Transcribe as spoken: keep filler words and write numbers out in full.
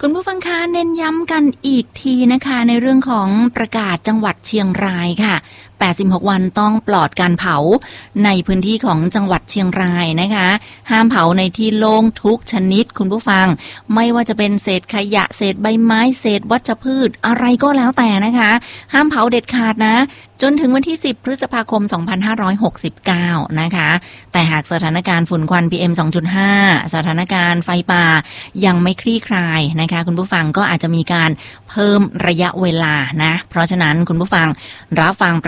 คุณผู้ฟังคะเน้นย้ำกันอีกทีนะคะในเรื่องของประกาศจังหวัดเชียงรายค่ะแปดสิบหกวันต้องปลอดการเผาในพื้นที่ของจังหวัดเชียงรายนะคะห้ามเผาในที่โล่งทุกชนิดคุณผู้ฟังไม่ว่าจะเป็นเศษขยะเศษใบไม้เศษวัชพืชอะไรก็แล้วแต่นะคะห้ามเผาเด็ดขาดนะจนถึงวันที่สิบพฤษภาคมสองพันห้าร้อยหกสิบเก้านะคะแต่หากสถานการณ์ฝุ่นควัน พี เอ็ม สองจุดห้า สถานการณ์ไฟป่ายังไม่คลี่คลายนะคะคุณผู้ฟังก็อาจจะมีการเพิ่มระยะเวลานะเพราะฉะนั้นคุณผู้ฟังรับฟัง